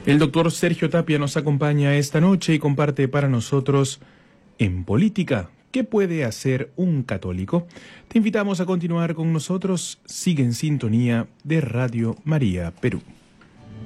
El doctor Sergio Tapia nos acompaña esta noche y comparte para nosotros En Política, ¿qué puede hacer un católico? Te invitamos a continuar con nosotros. Sigue en sintonía de Radio María Perú.